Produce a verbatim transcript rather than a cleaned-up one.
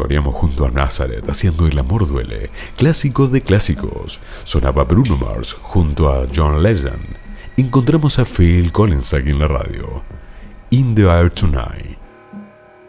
actuaríamos junto a Nazareth haciendo El amor duele, clásico de clásicos. Sonaba Bruno Mars junto a John Legend. Encontramos a Phil Collins aquí en la radio. In the Air Tonight.